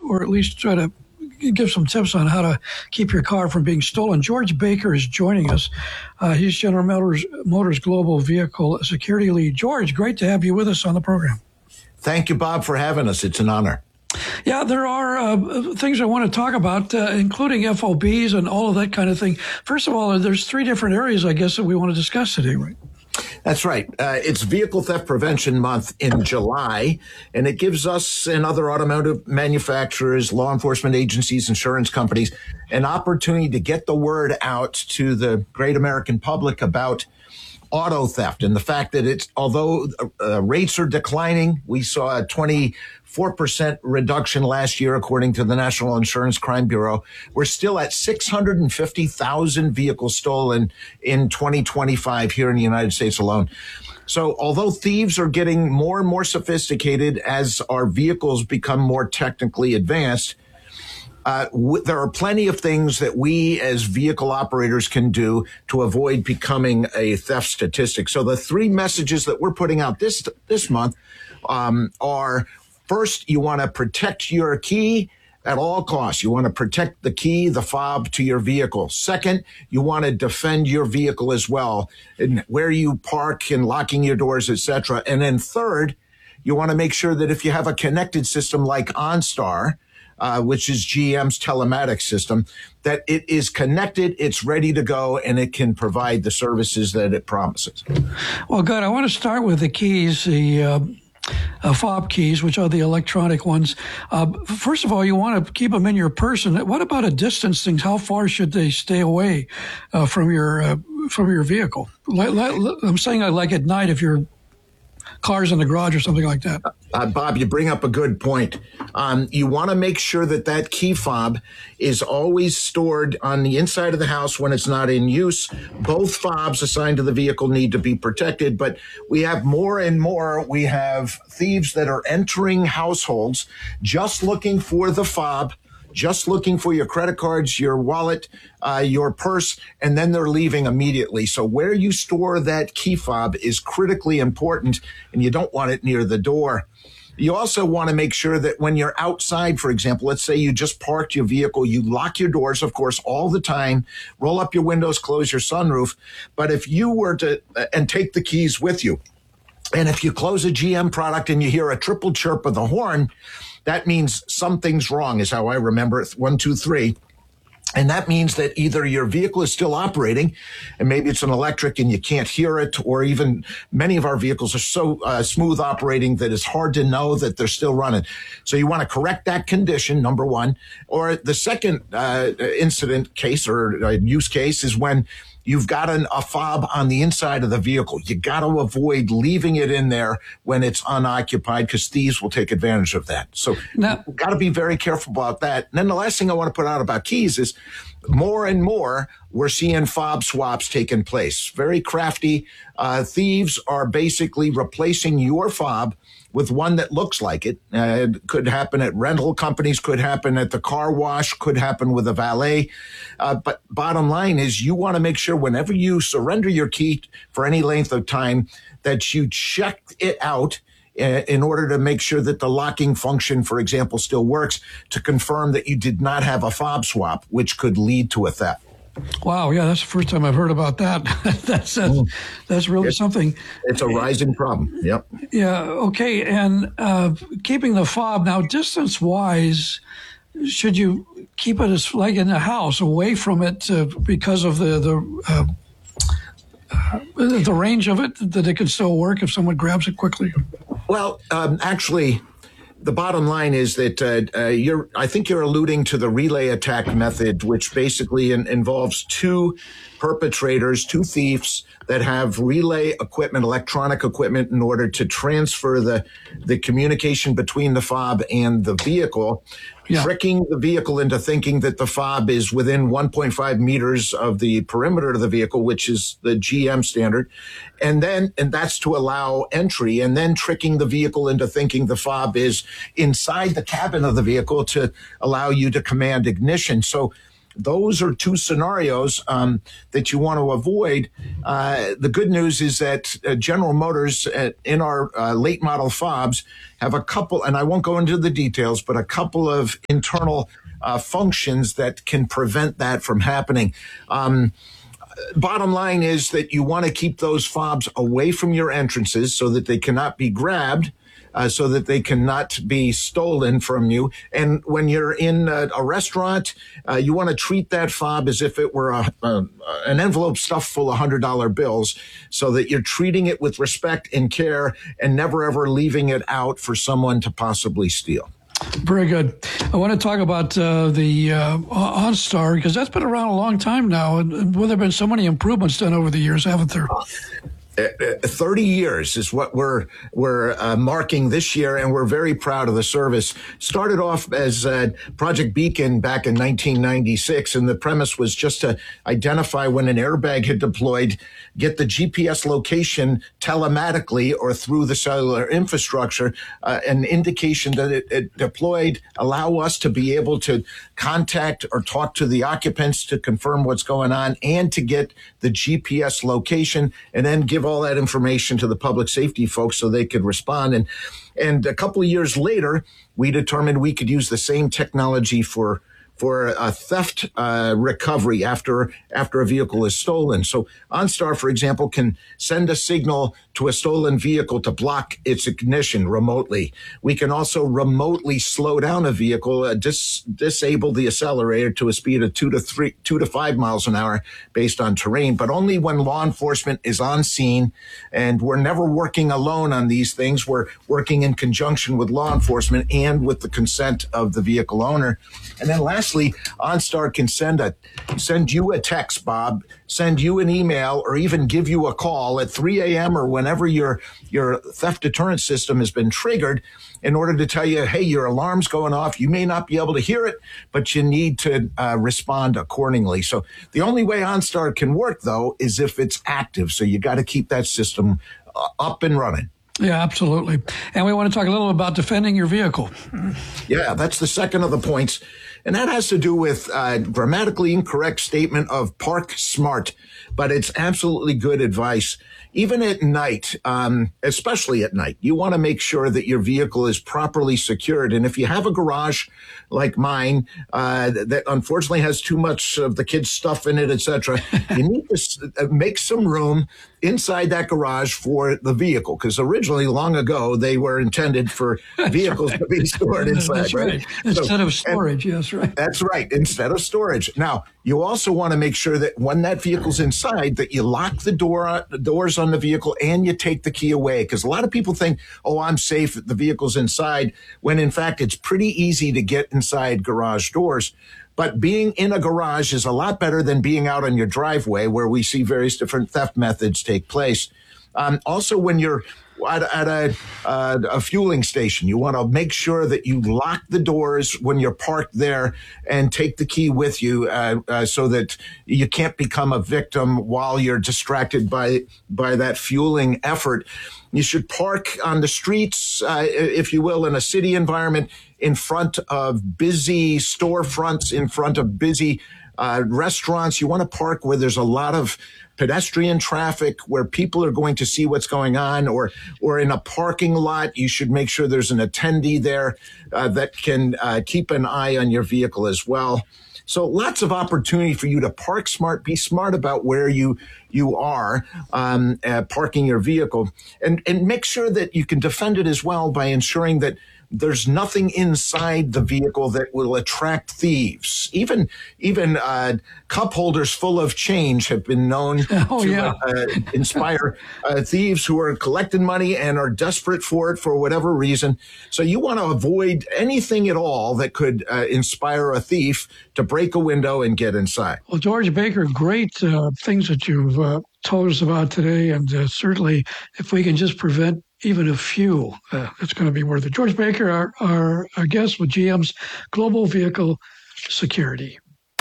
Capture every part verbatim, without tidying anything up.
or at least try to give some tips on how to keep your car from being stolen. George Baker is joining us. Uh, he's General Motors, Motors Global Vehicle Security Lead. George, great to have you with us on the program. Thank you, Bob, for having us. It's an honor. Yeah, there are uh, things I want to talk about, uh, including F O Bs and all of that kind of thing. First of all, there's three different areas, I guess, that we want to discuss today, right? That's right. Uh, it's Vehicle Theft Prevention Month in July, and it gives us and other automotive manufacturers, law enforcement agencies, insurance companies, an opportunity to get the word out to the great American public about auto theft and the fact that it's, although uh, rates are declining, we saw a twenty-four percent reduction last year, according to the National Insurance Crime Bureau. We're still at six hundred fifty thousand vehicles stolen in twenty twenty-five here in the United States alone. So although thieves are getting more and more sophisticated as our vehicles become more technically advanced, Uh, w- there are plenty of things that we as vehicle operators can do to avoid becoming a theft statistic. So the three messages that we're putting out this this month um, are, first, you want to protect your key at all costs. You want to protect the key, the fob to your vehicle. Second, you want to defend your vehicle as well, and where you park and locking your doors, et cetera. And then third, you want to make sure that if you have a connected system like OnStar, Uh, which is G M's telematics system, that it is connected, it's ready to go, and it can provide the services that it promises. Well, good. I want to start with the keys, the uh, uh, fob keys, which are the electronic ones. Uh, first of all, you want to keep them in your purse. And what about a distance thing? How far should they stay away uh, from your uh, from your vehicle? Like, like, I'm saying uh, like at night if your car's in the garage or something like that. Uh, Bob, you bring up a good point. Um, you want to make sure that that key fob is always stored on the inside of the house when it's not in use. Both fobs assigned to the vehicle need to be protected, but we have more and more. We have thieves that are entering households just looking for the fob, just looking for your credit cards, your wallet, uh, your purse, and then they're leaving immediately. So where you store that key fob is critically important, and you don't want it near the door. You also want to make sure that when you're outside, for example, let's say you just parked your vehicle, you lock your doors, of course, all the time, roll up your windows, close your sunroof. But if you were to, uh, and take the keys with you, and if you close a G M product and you hear a triple chirp of the horn, that means something's wrong, is how I remember it, one, two, three. And that means that either your vehicle is still operating, and maybe it's an electric and you can't hear it, or even many of our vehicles are so uh, smooth operating that it's hard to know that they're still running. So you want to correct that condition, number one. Or the second uh, incident case or uh, use case is when you've got an, a fob on the inside of the vehicle. You got to avoid leaving it in there when it's unoccupied, because thieves will take advantage of that. So now, you've got to be very careful about that. And then the last thing I want to put out about keys is more and more we're seeing fob swaps taking place. Very crafty. Uh, thieves are basically replacing your fob with one that looks like it. Uh, it could happen at rental companies, could happen at the car wash, could happen with a valet. Uh, but bottom line is you want to make sure whenever you surrender your key for any length of time that you check it out uh, in order to make sure that the locking function, for example, still works, to confirm that you did not have a fob swap, which could lead to a theft. Wow, yeah, that's the first time I've heard about that. that's that's, that's really it's, something. It's a rising problem. Yep. Yeah. Okay. And uh, keeping the fob now, distance-wise, should you keep it as like in the house, away from it, uh, because of the the uh, uh, the range of it, that it can still work if someone grabs it quickly? Well, um, actually, the bottom line is that uh, uh, you're, I think you're alluding to the relay attack method, which basically in, involves two perpetrators, two thieves that have relay equipment, electronic equipment, in order to transfer the the communication between the fob and the vehicle, yeah. tricking the vehicle into thinking that the fob is within one point five meters of the perimeter of the vehicle, which is the G M standard. And then, and that's to allow entry, and then tricking the vehicle into thinking the fob is inside the cabin of the vehicle to allow you to command ignition. So those are two scenarios um, that you want to avoid. Uh, the good news is that uh, General Motors uh, in our uh, late model fobs have a couple, and I won't go into the details, but a couple of internal uh, functions that can prevent that from happening. Um, Bottom line is that you want to keep those fobs away from your entrances so that they cannot be grabbed, uh, so that they cannot be stolen from you. And when you're in a, a restaurant, uh, you want to treat that fob as if it were a, a, an envelope stuffed full of one hundred dollar bills, so that you're treating it with respect and care and never ever leaving it out for someone to possibly steal. Very good. I want to talk about uh, the uh, OnStar, because that's been around a long time now, and, and well, there have been so many improvements done over the years, haven't there? thirty years is what we're we're uh, marking this year, and we're very proud of the service. Started off as uh, Project Beacon back in nineteen ninety-six, and the premise was just to identify when an airbag had deployed, get the G P S location telematically or through the cellular infrastructure, uh, an indication that it, it deployed, allow us to be able to contact or talk to the occupants to confirm what's going on, and to get the G P S location, and then give all that information to the public safety folks so they could respond. And and a couple of years later, we determined we could use the same technology for for a theft uh, recovery after after a vehicle is stolen. So OnStar, for example, can send a signal to a stolen vehicle to block its ignition remotely. We can also remotely slow down a vehicle, uh, dis- disable the accelerator to a speed of two to three, two to five miles an hour based on terrain, but only when law enforcement is on scene. And we're never working alone on these things. We're working in conjunction with law enforcement and with the consent of the vehicle owner. And then lastly, OnStar can send a send you a text, Bob, send you an email, or even give you a call at three a.m. or whenever your your theft deterrent system has been triggered, in order to tell you, hey, your alarm's going off. You may not be able to hear it, but you need to uh, respond accordingly. So the only way OnStar can work, though, is if it's active. So you got to keep that system uh, up and running. Yeah, absolutely. And we want to talk a little about defending your vehicle. Yeah, that's the second of the points. And that has to do with a grammatically incorrect statement of park smart, but it's absolutely good advice. Even at night, um, especially at night, you want to make sure that your vehicle is properly secured. And if you have a garage like mine uh, that unfortunately has too much of the kids' stuff in it, et cetera, you need to make some room inside that garage for the vehicle, because originally, long ago, they were intended for vehicles right. to be stored inside. That's right. right. Instead so, of storage, yes, right. That's right. Instead of storage. Now, you also want to make sure that when that vehicle's inside, that you lock the door, the doors on the vehicle, and you take the key away. Because a lot of people think, oh, I'm safe, the vehicle's inside, when in fact, it's pretty easy to get inside garage doors. But being in a garage is a lot better than being out on your driveway, where we see various different theft methods take place. Um, also, when you're at, at a, uh, a fueling station, you want to make sure that you lock the doors when you're parked there and take the key with you, uh, uh, so that you can't become a victim while you're distracted by by that fueling effort. You should park on the streets, uh, if you will, in a city environment, in front of busy storefronts, in front of busy uh, restaurants. You want to park where there's a lot of pedestrian traffic, where people are going to see what's going on, or or in a parking lot. You should make sure there's an attendee there uh, that can uh, keep an eye on your vehicle as well. So lots of opportunity for you to park smart, be smart about where you you are um, uh, parking your vehicle, and, and make sure that you can defend it as well by ensuring that there's nothing inside the vehicle that will attract thieves. Even even uh, cup holders full of change have been known oh, to yeah. uh, inspire uh, thieves who are collecting money and are desperate for it for whatever reason. So you want to avoid anything at all that could uh, inspire a thief to break a window and get inside. Well, George Baker, great uh, things that you've uh, told us about today. And uh, certainly, if we can just prevent even a few, uh, it's going to be worth it. George Baker, our, our, our guest with G M's Global Vehicle Security.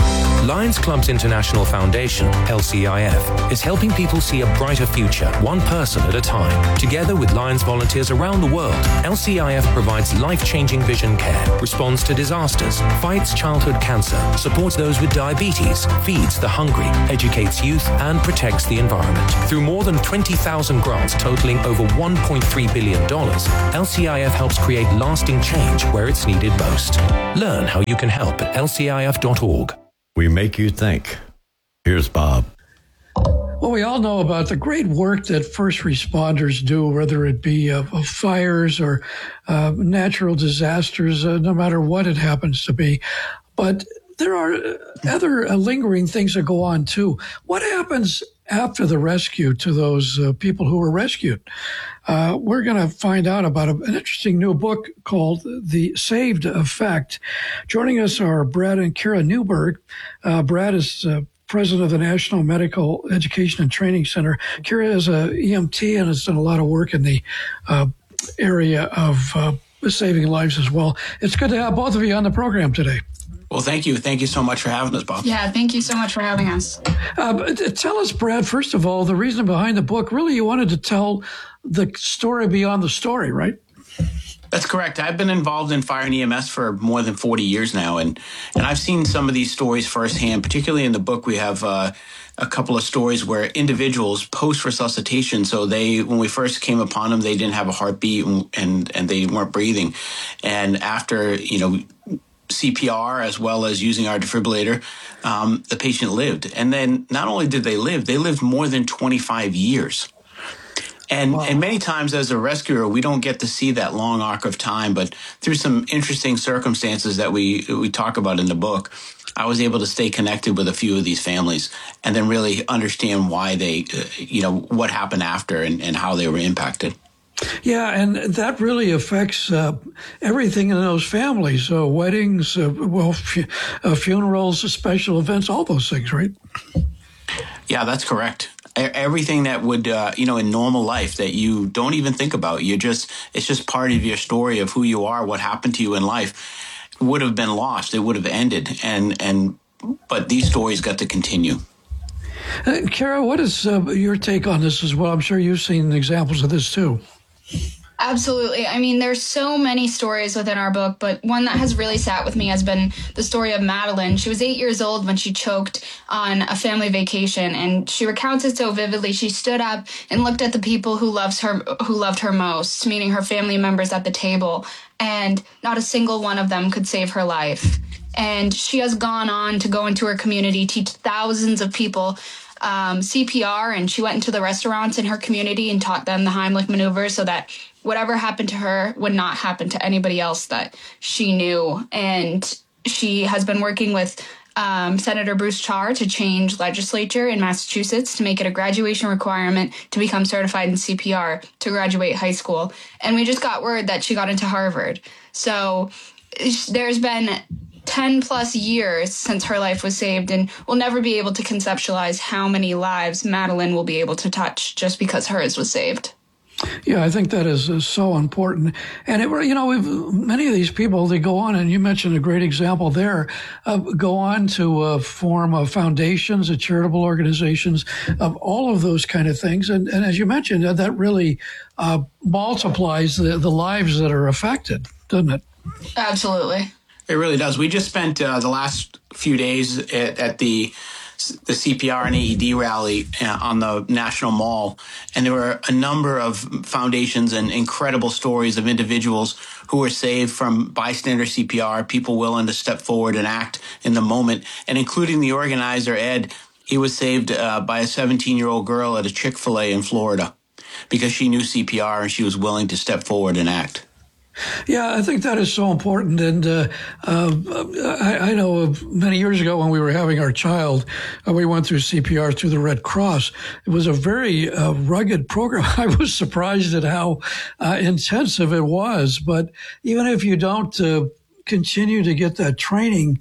Lions Clubs International Foundation, L C I F, is helping people see a brighter future, one person at a time. Together with Lions volunteers around the world, L C I F provides life-changing vision care, responds to disasters, fights childhood cancer, supports those with diabetes, feeds the hungry, educates youth, and protects the environment. Through more than twenty thousand grants totaling over one point three billion dollars, L C I F helps create lasting change where it's needed most. Learn how you can help at L C I F dot org. We make you think. Here's Bob. Well, we all know about the great work that first responders do, whether it be uh, fires or uh, natural disasters, uh, no matter what it happens to be. But there are other uh, lingering things that go on, too. What happens after the rescue to those uh, people who were rescued? Uh, we're going to find out about a, an interesting new book called The Saved Effect. Joining us are Brad and Kira Newberg. Uh, Brad is uh, president of the National Medical Education and Training Center. Kira is a E M T and has done a lot of work in the uh, area of uh, saving lives as well. It's good to have both of you on the program today. Well, thank you. Thank you so much for having us, Bob. Yeah, thank you so much for having us. Uh, tell us, Brad, first of all, the reason behind the book. Really, you wanted to tell the story beyond the story, right? That's correct. I've been involved in fire and E M S for more than forty years now, and, and I've seen some of these stories firsthand. Particularly in the book, we have uh, a couple of stories where individuals post-resuscitation, so they, when we first came upon them, they didn't have a heartbeat and, and, and they weren't breathing. And after, you know, C P R as well as using our defibrillator, um, the patient lived. And then not only did they live, they lived more than twenty-five years. And, wow. and many times as a rescuer, we don't get to see that long arc of time. But through some interesting circumstances that we, we talk about in the book, I was able to stay connected with a few of these families and then really understand why they, uh, you know, what happened after and, and how they were impacted. Yeah, and that really affects uh, everything in those families, uh, weddings, uh, well, fu- uh, funerals, special events, all those things, right? Yeah, that's correct. Everything that would, uh, you know, in normal life that you don't even think about, you just, it's just part of your story of who you are, what happened to you in life would have been lost. It would have ended. And, and, but these stories got to continue. Uh, Kara, what is uh, your take on this as well? I'm sure you've seen examples of this too. Absolutely. I mean, there's so many stories within our book, but one that has really sat with me has been the story of Madeline. She was eight years old when she choked on a family vacation, and she recounts it so vividly. She stood up and looked at the people who loves her, who loved her most, meaning her family members at the table, and not a single one of them could save her life. And she has gone on to go into her community, teach thousands of people um, C P R, and she went into the restaurants in her community and taught them the Heimlich maneuver so that whatever happened to her would not happen to anybody else that she knew. And she has been working with um, Senator Bruce Charr to change legislature in Massachusetts to make it a graduation requirement to become certified in C P R to graduate high school. And we just got word that she got into Harvard. So there's been ten plus years since her life was saved, and we'll never be able to conceptualize how many lives Madeline will be able to touch just because hers was saved. Yeah, I think that is, is so important. And, it, you know, we've, many of these people, they go on, and you mentioned a great example there, uh, go on to uh, form uh, foundations, uh, charitable organizations, of all of those kind of things. And, and as you mentioned, uh, that really uh, multiplies the, the lives that are affected, doesn't it? Absolutely. It really does. We just spent uh, the last few days at, at the the C P R and A E D rally on the National Mall, and there were a number of foundations and incredible stories of individuals who were saved from bystander C P R, people willing to step forward and act in the moment, and including the organizer, Ed. He was saved uh, by a seventeen-year-old girl at a Chick-fil-A in Florida because she knew C P R and she was willing to step forward and act. Yeah, I think that is so important. And uh, uh, I, I know many years ago when we were having our child, uh, we went through C P R through the Red Cross. It was a very uh, rugged program. I was surprised at how uh, intensive it was. But even if you don't uh, continue to get that training,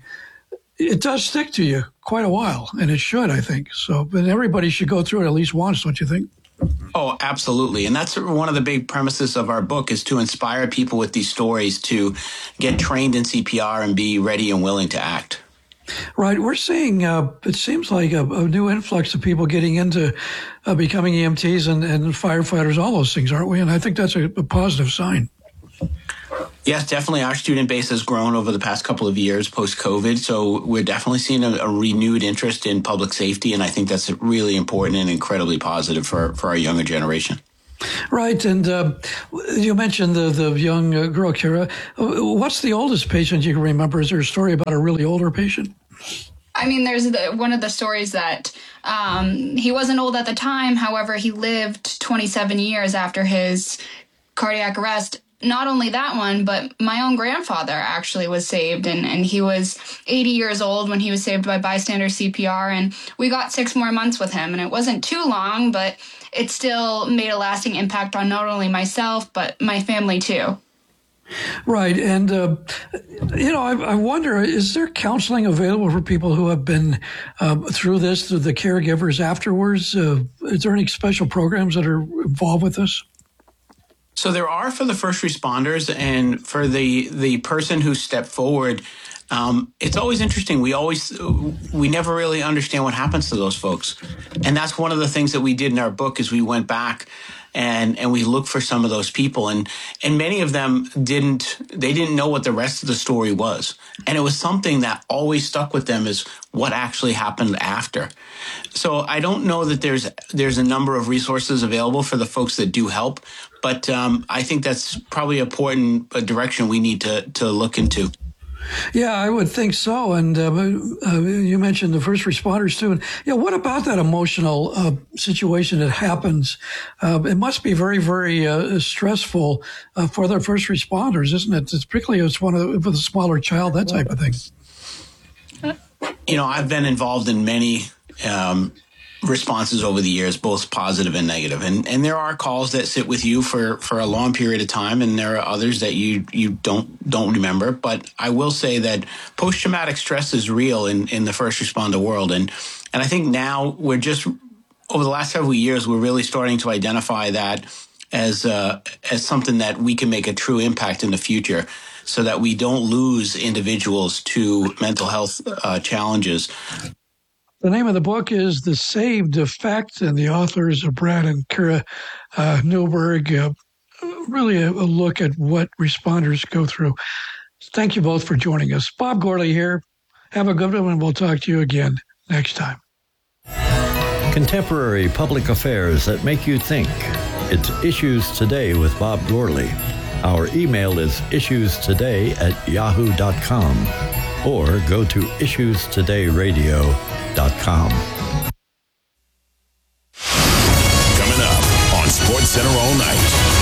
it does stick to you quite a while, and it should, I think. So, but everybody should go through it at least once, don't you think? Oh, absolutely. And that's one of the big premises of our book, is to inspire people with these stories to get trained in C P R and be ready and willing to act. Right. We're seeing, uh, it seems like a, a new influx of people getting into uh, becoming E M Ts and, and firefighters, all those things, aren't we? And I think that's a, a positive sign. Yes, definitely. Our student base has grown over the past couple of years post-COVID. So we're definitely seeing a, a renewed interest in public safety. And I think that's really important and incredibly positive for, for our younger generation. Right. And uh, you mentioned the, the young uh, girl, Kira. What's the oldest patient you can remember? Is there a story about a really older patient? I mean, there's the, one of the stories that um, he wasn't old at the time. However, he lived twenty-seven years after his cardiac arrest. Not only that one, but my own grandfather actually was saved, and, and he was eighty years old when he was saved by bystander C P R, and we got six more months with him, and it wasn't too long, but it still made a lasting impact on not only myself, but my family too. Right. And, uh, you know, I, I wonder, is there counseling available for people who have been uh, through this, through the caregivers afterwards? Uh, is there any special programs that are involved with this? So there are for the first responders, and for the the person who stepped forward. Um, it's always interesting. We always, we never really understand what happens to those folks. And that's one of the things that we did in our book is we went back and, and we looked for some of those people. And, and many of them didn't, they didn't know what the rest of the story was. And it was something that always stuck with them is what actually happened after. So I don't know that there's, there's a number of resources available for the folks that do help. But um, I think that's probably an important direction we need to, to look into. Yeah, I would think so. And uh, uh, you mentioned the first responders too. And yeah, what about that emotional uh, situation that happens? Uh, it must be very, very uh, stressful uh, for the first responders, isn't it? It's particularly it's one of the, with a smaller child, that type of thing. You know, I've been involved in many um, responses over the years, both positive and negative. And and there are calls that sit with you for, for a long period of time, and there are others that you you don't don't remember. But I will say that post-traumatic stress is real in, in the first responder world. And and I think now we're just, over the last several years, we're really starting to identify that as uh, as something that we can make a true impact in the future, so that we don't lose individuals to mental health uh, challenges. The name of the book is The Saved Effect, and the authors are Brad and Kira uh, Newberg. Uh, really a, a look at what responders go through. Thank you both for joining us. Bob Gourley here. Have a good one, and we'll talk to you again next time. Contemporary public affairs that make you think. It's Issues Today with Bob Gourley. Our email is issuestoday at yahoo dot com, or go to issues today radio dot com. Coming up on SportsCenter All Night.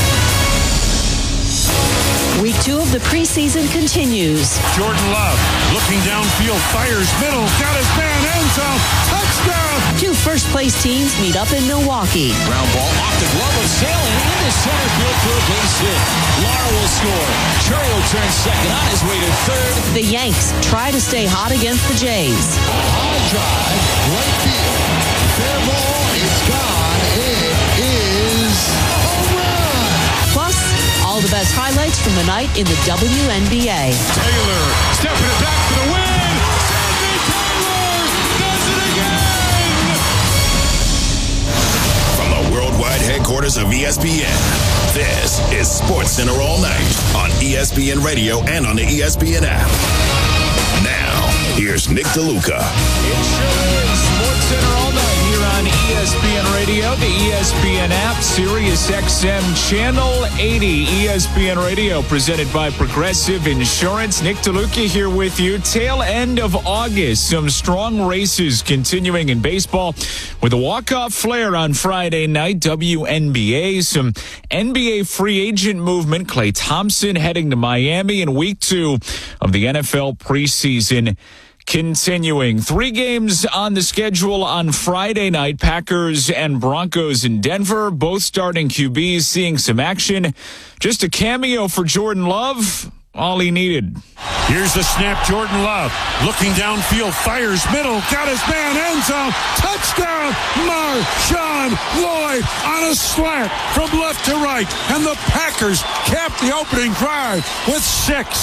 Week two of the preseason continues. Jordan Love looking downfield, fires middle, got his man, end zone, touchdown! Two first-place teams meet up in Milwaukee. Ground ball off the glove of Sailing into center field for a base hit. Lara will score. Churio turns second on his way to third. The Yanks try to stay hot against the Jays. High drive, right field. Fair ball, it's gone. It is a home run. Plus, all the best highlights from the night in the W N B A. Taylor stepping it back for the win. Sammy Taylor does it again. From the worldwide headquarters of E S P N, this is SportsCenter All Night on E S P N Radio and on the E S P N app. Now, here's Nick DeLuca. It sure is SportsCenter All Night here on E S P N Radio, the E S P N app, Sirius X M Channel eighty. E S P N Radio presented by Progressive Insurance. Nick DeLuca here with you. Tail end of August. Some strong races continuing in baseball with a walk-off flare on Friday night. W N B A. Some N B A free agent movement. Klay Thompson heading to Miami in week two of the N F L preseason. Continuing. Three games on the schedule on Friday night. Packers and Broncos in Denver. Both starting Q Bs seeing some action. Just a cameo for Jordan Love. All he needed. Here's the snap. Jordan Love looking downfield, fires middle, got his man, end zone, touchdown. Marshawn Lloyd on a slant from left to right. And the Packers cap the opening drive with six.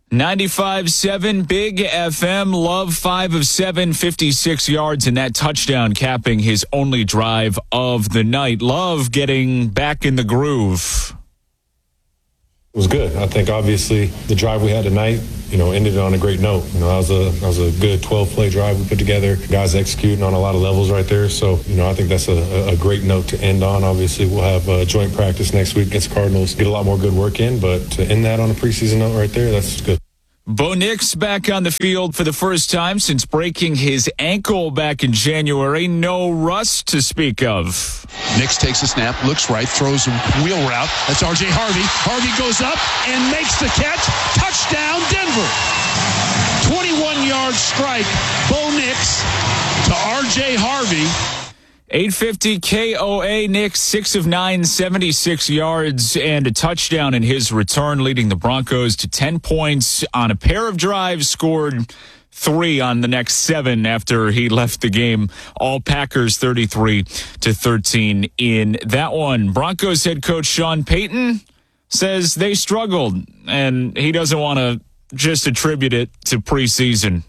ninety-five point seven Big F M. Love five of seven, fifty-six yards, and that touchdown capping his only drive of the night. Love getting back in the groove. It was good. I think obviously the drive we had tonight, you know, ended on a great note. You know, that was a that was a good twelve-play drive we put together. Guys executing on a lot of levels right there. So, you know, I think that's a, a great note to end on. Obviously, we'll have a joint practice next week against Cardinals. Get a lot more good work in, but to end that on a preseason note right there, that's good. Bo Nix back on the field for the first time since breaking his ankle back in January. No rust to speak of. Nix takes a snap, looks right, throws a wheel route. That's R J Harvey. Harvey goes up and makes the catch. Touchdown, Denver. twenty-one-yard strike. Bo Nix to R J Harvey. eight fifty K O A, Nix, six of nine, seventy-six yards, and a touchdown in his return, leading the Broncos to ten points on a pair of drives, scored three on the next seven after he left the game. All Packers thirty-three to thirteen in that one. Broncos head coach Sean Payton says they struggled, and he doesn't want to just attribute it to preseason.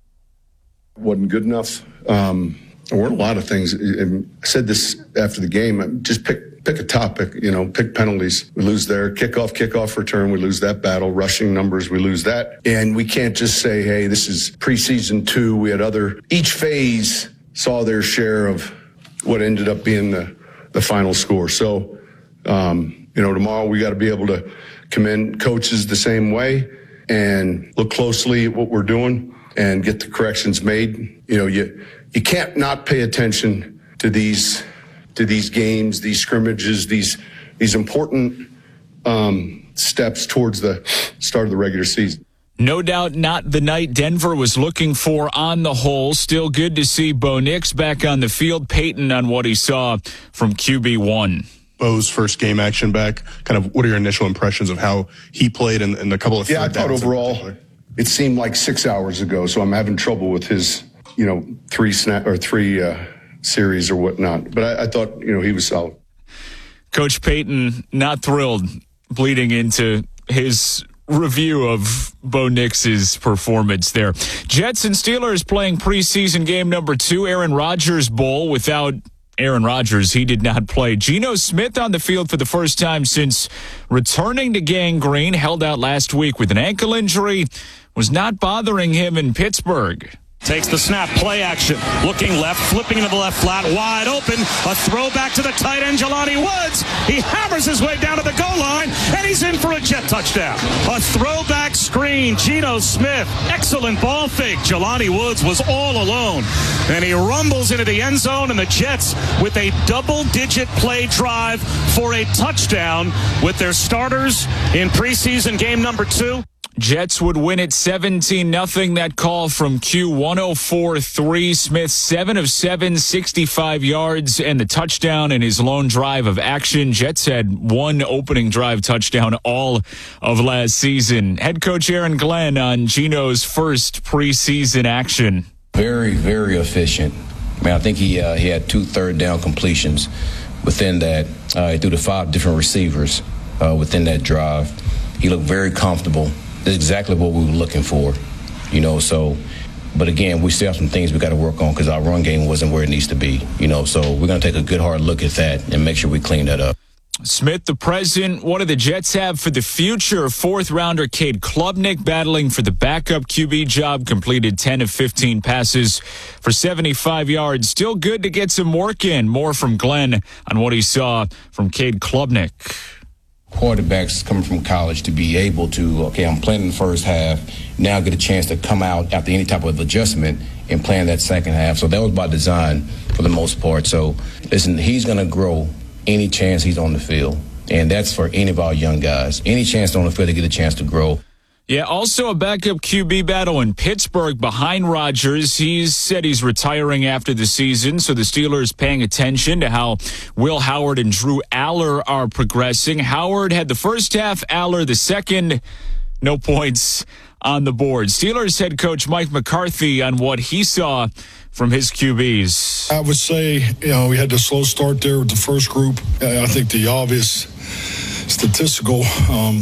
Wasn't good enough. Um There weren't a lot of things. I said this after the game. Just pick pick a topic, you know, pick penalties. We lose there. Kickoff, kickoff return. We lose that battle. Rushing numbers, we lose that. And we can't just say, hey, this is preseason two. We had other, each phase saw their share of what ended up being the, the final score. So, um, you know, tomorrow we got to be able to commend coaches the same way and look closely at what we're doing and get the corrections made. You know, you, You can't not pay attention to these to these games, these scrimmages, these these important um, steps towards the start of the regular season. No doubt not the night Denver was looking for on the whole. Still good to see Bo Nix back on the field. Peyton on what he saw from Q B one. Bo's first game action back. Kind of what are your initial impressions of how he played and, and a couple of yeah, I thought overall it seemed like six hours ago. So I'm having trouble with his, you know, three snap or three uh, series or whatnot. But I, I thought, you know, he was solid. Coach Payton not thrilled bleeding into his review of Bo Nix's performance there. Jets and Steelers playing preseason game number two, Aaron Rodgers Bowl. Without Aaron Rodgers, he did not play. Geno Smith on the field for the first time since returning to gangrene, held out last week with an ankle injury, was not bothering him in Pittsburgh. Takes the snap, play action, looking left, flipping into the left flat, wide open, a throw back to the tight end, Jelani Woods. He hammers his way down to the goal line, and he's in for a Jet touchdown. A throwback screen, Geno Smith, excellent ball fake. Jelani Woods was all alone, and he rumbles into the end zone, and the Jets with a double-digit play drive for a touchdown with their starters in preseason game number two. Jets would win it seventeen nothing. That call from Q one oh four point three. Smith, seven of seven, sixty-five yards, and the touchdown in his lone drive of action. Jets had one opening drive touchdown all of last season. Head coach Aaron Glenn on Geno's first preseason action. Very, very efficient. I mean, I think he uh, he had two third down completions within that. Uh, he threw to five different receivers uh, within that drive. He looked very comfortable. That's exactly what we were looking for, you know, so, but again, we still have some things we got to work on because our run game wasn't where it needs to be, you know, so we're going to take a good hard look at that and make sure we clean that up. Smith, the present. What do the Jets have for the future? Fourth rounder Cade Klubnik battling for the backup Q B job, completed ten of fifteen passes for seventy-five yards. Still good to get some work in. More from Glenn on what he saw from Cade Klubnik. Quarterbacks coming from college to be able to, okay, I'm playing in the first half, now get a chance to come out after any type of adjustment and play in that second half. So that was by design for the most part. So, listen, he's going to grow any chance he's on the field, and that's for any of our young guys. Any chance on the field to get a chance to grow. Yeah, also a backup Q B battle in Pittsburgh behind Rodgers. He's said he's retiring after the season, so the Steelers paying attention to how Will Howard and Drew Aller are progressing. Howard had the first half, Aller the second. No points on the board. Steelers head coach Mike McCarthy on what he saw from his Q Bs. I would say, you know, we had the slow start there with the first group. I think the obvious statistical um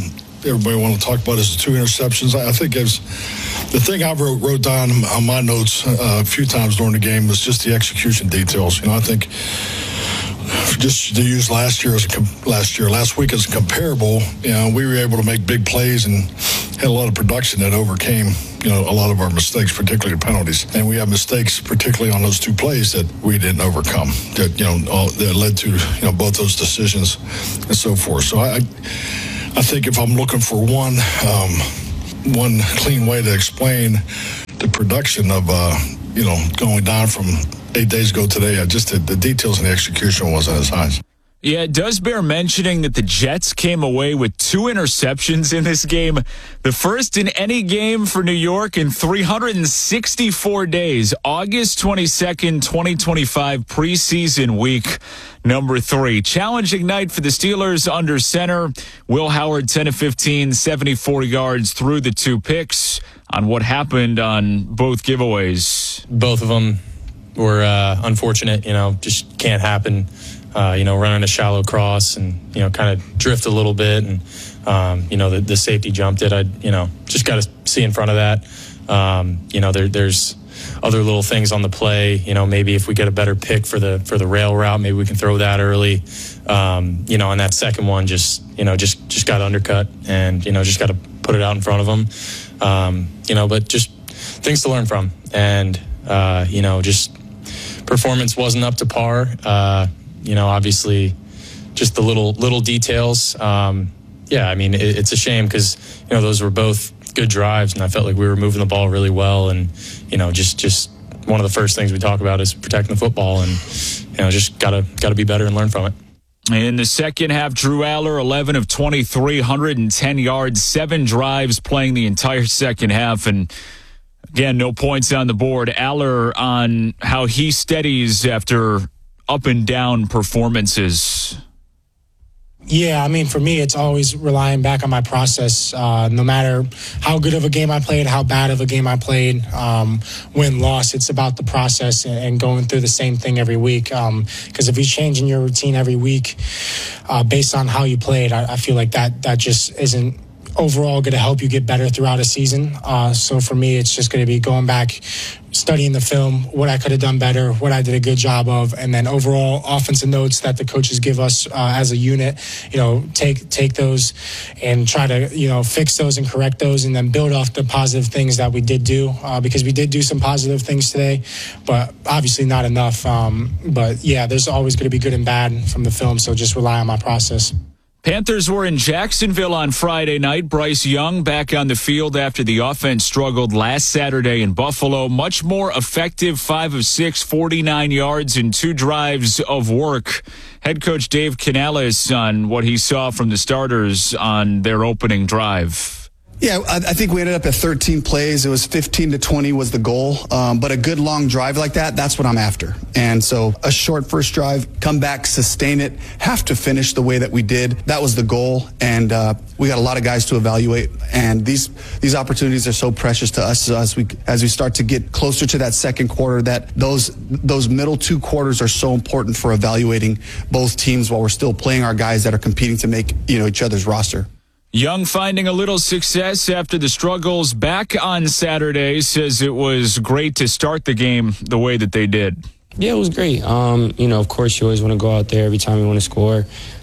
everybody want to talk about is the two interceptions. I, I think it's the thing I wrote, wrote down on my notes uh, a few times during the game was just the execution details. You know, I think just to use last year as a com- last year, last week as a comparable, you know, we were able to make big plays and had a lot of production that overcame, you know, a lot of our mistakes, particularly penalties. And we have mistakes, particularly on those two plays that we didn't overcome, that, you know, all, that led to, you know, both those decisions and so forth. So I, I think if I'm looking for one, um, one clean way to explain the production of, uh, you know, going down from eight days ago today, I just the, the details and the execution wasn't as high. Yeah, it does bear mentioning that the Jets came away with two interceptions in this game. The first in any game for New York in three hundred sixty-four days. August twenty-second, twenty twenty-five, preseason week number three. Challenging night for the Steelers under center. Will Howard, ten of fifteen, seventy-four yards through the two picks. On what happened on both giveaways. Both of them were uh, unfortunate, you know, just can't happen. Uh, you know, running a shallow cross and, you know, kind of drift a little bit. And, um, you know, the, the safety jumped it. I, you know, just got to see in front of that. Um, you know, there, there's other little things on the play. You know, maybe if we get a better pick for the for the rail route, maybe we can throw that early. Um, you know, and that second one just, you know, just, just got undercut and, you know, just got to put it out in front of them. Um, you know, but just things to learn from. And, uh, you know, just performance wasn't up to par. Uh, You know, obviously, just the little little details. Um, yeah, I mean, it, it's a shame because, you know, those were both good drives, and I felt like we were moving the ball really well. And, you know, just just one of the first things we talk about is protecting the football, and, you know, just gotta gotta be better and learn from it. In the second half, Drew Aller, eleven of twenty-three, one hundred ten yards, seven drives, playing the entire second half, and again, no points on the board. Aller on how he steadies after up and down performances. Yeah, I mean, for me, it's always relying back on my process. Uh, no matter how good of a game I played, how bad of a game I played, um, win, loss, it's about the process and, and going through the same thing every week. Because um, if you're changing your routine every week uh, based on how you played, I, I feel like that that just isn't overall going to help you get better throughout a season. Uh, so for me, it's just going to be going back, studying the film, what I could have done better, what I did a good job of, and then overall offensive notes that the coaches give us uh, as a unit, you know, take take those and try to, you know, fix those and correct those, and then build off the positive things that we did do, uh, because we did do some positive things today, but obviously not enough. Um, but yeah, there's always going to be good and bad from the film, so just rely on my process. Panthers were in Jacksonville on Friday night. Bryce Young back on the field after the offense struggled last Saturday in Buffalo. Much more effective, five of six, forty-nine yards and two drives of work. Head coach Dave Canales on what he saw from the starters on their opening drive. Yeah, I, I think we ended up at thirteen plays. It was fifteen to twenty was the goal. Um, but a good long drive like that, that's what I'm after. And so a short first drive, come back, sustain it, have to finish the way that we did. That was the goal. And uh, we got a lot of guys to evaluate. And these these opportunities are so precious to us as we as we start to get closer to that second quarter, that those those middle two quarters are so important for evaluating both teams while we're still playing our guys that are competing to make, you know, each other's roster. Young finding a little success after the struggles back on Saturday, says it was great to start the game the way that they did. Yeah, it was great. Um, you know, of course, you always want to go out there every time you want to score.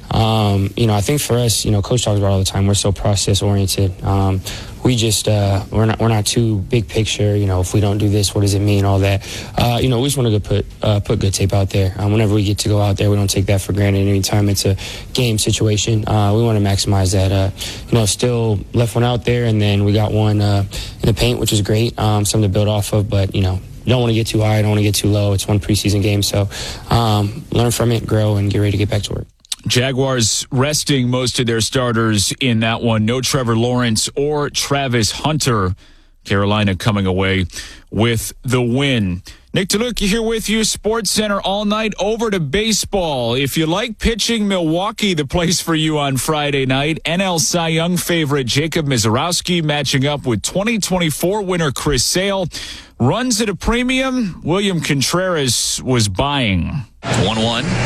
Um, you know, I think for us, you know, Coach talks about all the time, we're so process oriented. Um, we just uh, we're not we're not too big picture. You know, if we don't do this, what does it mean? All that. Uh, you know, we just want to put uh, put good tape out there. Um, whenever we get to go out there, we don't take that for granted. Anytime it's a game situation, uh, we want to maximize that. Uh, you know, still left one out there, and then we got one uh, in the paint, which is great. Um, something to build off of, but you know. You don't want to get too high, don't want to get too low. It's one preseason game, so um, learn from it, grow, and get ready to get back to work. Jaguars resting most of their starters in that one. No Trevor Lawrence or Travis Hunter. Carolina coming away with the win. Nick DeLuca here with you, Sports Center all night. Over to baseball. If you like pitching, Milwaukee, the place for you on Friday night. N L Cy Young favorite Jacob Misiorowski matching up with twenty twenty-four winner Chris Sale. Runs at a premium, William Contreras was buying. one one.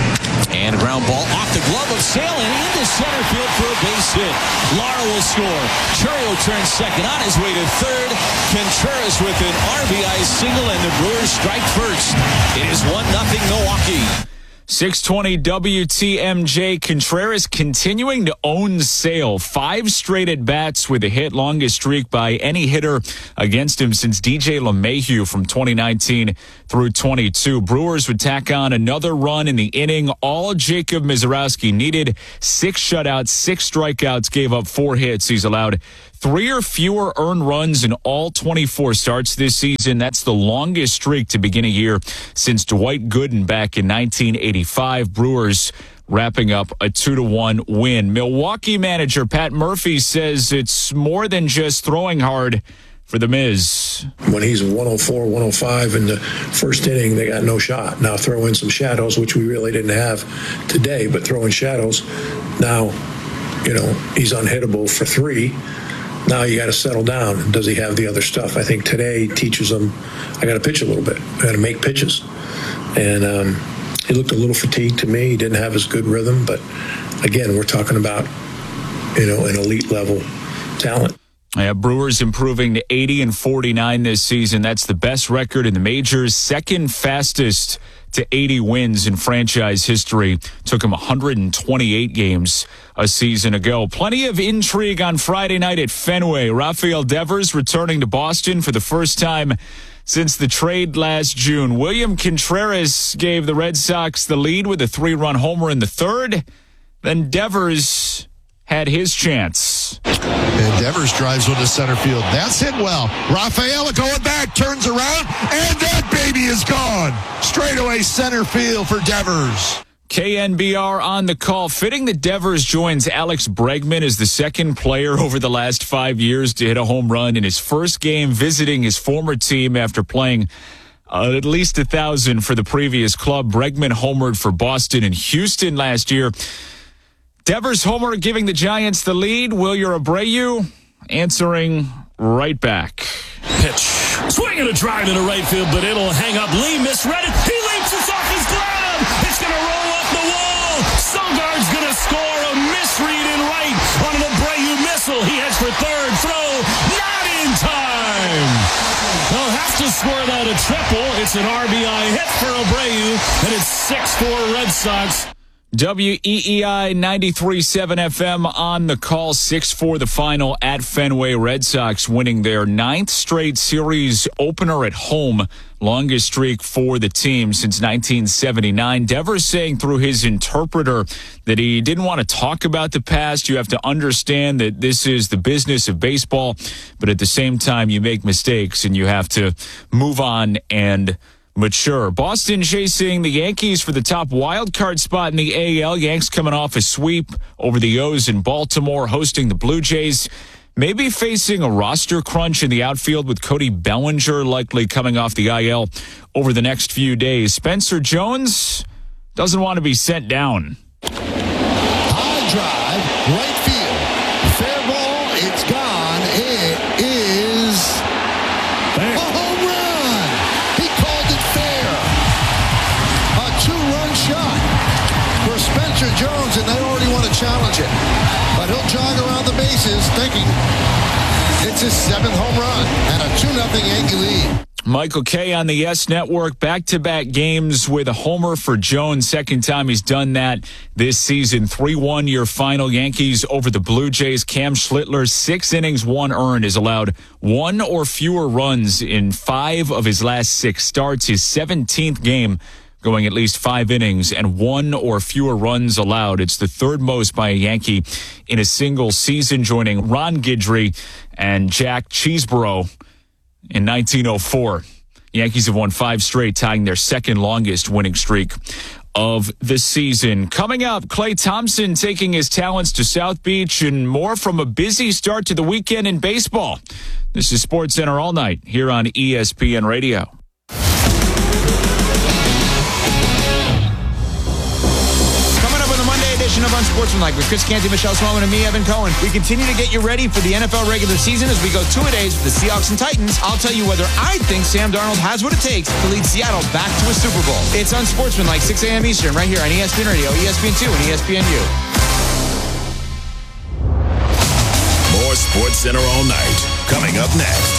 And a ground ball off the glove of Sale and into center field for a base hit. Lara will score. Chourio turns second on his way to third. Contreras with an R B I single, and the Brewers strike first. It is one nothing Milwaukee. six twenty W T M J. Contreras continuing to own Sale. Five straight at bats with a hit, longest streak by any hitter against him since D J LeMahieu from twenty nineteen through twenty-two. Brewers would tack on another run in the inning. All Jacob Misiorowski needed. Six shutouts, six strikeouts, gave up four hits. He's allowed three or fewer earned runs in all twenty-four starts this season. That's the longest streak to begin a year since Dwight Gooden back in nineteen eighty-five. Brewers wrapping up a two to one win. Milwaukee manager Pat Murphy says it's more than just throwing hard for the Miz. When he's one oh four, one oh five in the first inning, they got no shot. Now throw in some shadows, which we really didn't have today, but throw in shadows. Now, you know, he's unhittable for three. Now you got to settle down. Does he have the other stuff? I think today teaches him, I got to pitch a little bit. I got to make pitches. And um, he looked a little fatigued to me. He didn't have as good rhythm. But again, we're talking about, you know, an elite level talent. Yeah, Brewers improving to eighty and forty-nine this season. That's the best record in the majors. Second fastest to eighty wins in franchise history. Took him one hundred twenty-eight games a season ago. Plenty of intrigue on Friday night at Fenway. Rafael Devers returning to Boston for the first time since the trade last June. William Contreras gave the Red Sox the lead with a three-run homer in the third. Then Devers had his chance. And Devers drives one to center field. That's hit well. Rafael going back, turns around, and that baby is gone. Straightaway center field for Devers. K N B R on the call. Fitting that Devers joins Alex Bregman as the second player over the last five years to hit a home run in his first game visiting his former team after playing uh, at least a thousand for the previous club. Bregman homered for Boston and Houston last year. Devers homer giving the Giants the lead. Wilyer Abreu answering right back. Pitch. Swing and a drive into right field, but it'll hang up. Lee misread it. He leaps us off his glove. It's going to roll up the wall. Sogard's going to score a misread in right on an Abreu missile. He heads for third. Throw. Not in time. They'll have to score that a triple. It's an R B I hit for Abreu, and it's six four Red Sox. W E E I ninety-three point seven F M on the call. six four the final at Fenway. Red Sox winning their ninth straight series opener at home. Longest streak for the team since nineteen seventy-nine. Devers saying through his interpreter that he didn't want to talk about the past. You have to understand that this is the business of baseball, but at the same time you make mistakes and you have to move on and mature. Boston chasing the Yankees for the top wild card spot in the A L. Yanks coming off a sweep over the O's in Baltimore, hosting the Blue Jays. Maybe facing a roster crunch in the outfield with Cody Bellinger likely coming off the I L over the next few days. Spencer Jones doesn't want to be sent down. High drive, right field. Fair ball, it's gone. It is a home run. He called it fair. A two-run shot for Spencer Jones, and they already want to challenge it. But he'll jog around the bases thinking it's his seventh home run and a two nothing Yankee lead. Michael Kay on the Yes Network. Back-to-back games with a homer for Jones. Second time he's done that this season. three one your final. Yankees over the Blue Jays. Cam Schlittler, six innings, one earned, has allowed one or fewer runs in five of his last six starts. His seventeenth game going at least five innings and one or fewer runs allowed. It's the third most by a Yankee in a single season, joining Ron Guidry and Jack Cheeseborough in nineteen oh four. Yankees have won five straight, tying their second longest winning streak of the season. Coming up, Klay Thompson taking his talents to South Beach, and more from a busy start to the weekend in baseball. This is SportsCenter All Night here on E S P N Radio. edition of Unsportsmanlike with Chris Canty, Michelle Swellman, and me, Evan Cohen. We continue to get you ready for the N F L regular season as we go two-a-days with the Seahawks and Titans. I'll tell you whether I think Sam Darnold has what it takes to lead Seattle back to a Super Bowl. It's Unsportsmanlike, six a.m. Eastern, right here on E S P N Radio, E S P N two, and E S P N U. More Sports Center all night. Coming up next.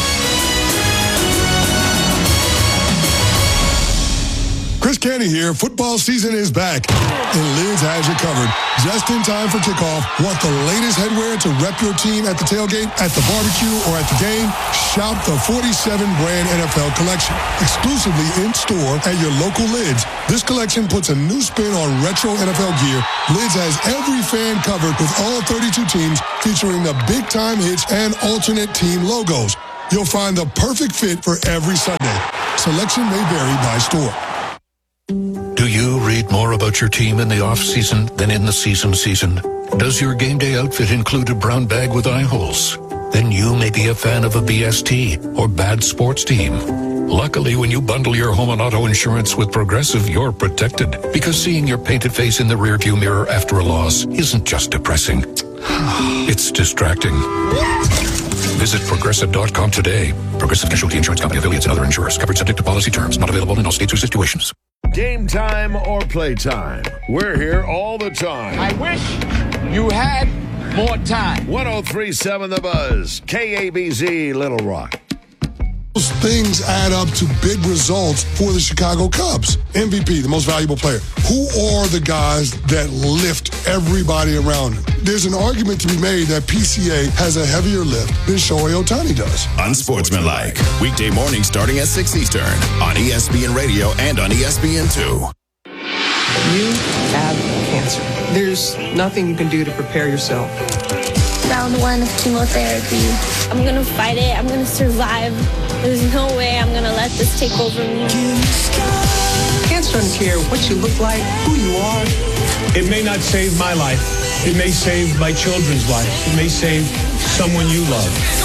Chris Canty here. Football season is back, and Lids has you covered. Just in time for kickoff. Want the latest headwear to rep your team at the tailgate, at the barbecue, or at the game? Shop the forty-seven brand N F L collection, exclusively in store at your local Lids. This collection puts a new spin on retro N F L gear. Lids has every fan covered with all thirty-two teams, featuring the big-time hits and alternate team logos. You'll find the perfect fit for every Sunday. Selection may vary by store. Do you read more about your team in the off-season than in the season season? Does your game day outfit include a brown bag with eye holes? Then you may be a fan of a B S T or bad sports team. Luckily, when you bundle your home and auto insurance with Progressive, you're protected, because seeing your painted face in the rearview mirror after a loss isn't just depressing. It's distracting. Visit Progressive dot com today. Progressive Casualty Insurance Company, affiliates, and other insurers. Covered subject to policy terms. Not available in all states or situations. Game time or play time. We're here all the time. I wish you had more time. ten thirty-seven The Buzz. K A B Z, Little Rock. Those things add up to big results for the Chicago Cubs. M V P, the most valuable player. Who are the guys that lift everybody around him? There's an argument to be made that P C A has a heavier lift than Shohei Ohtani does. Unsportsmanlike. Weekday morning starting at six Eastern on E S P N Radio and on E S P N two. You have cancer. There's nothing you can do to prepare yourself. Round one of chemotherapy. I'm gonna fight it. I'm gonna survive. There's no way I'm gonna let this take over me. Cancer doesn't care what you look like, who you are. It may not save my life. It may save my children's life. It may save someone you love.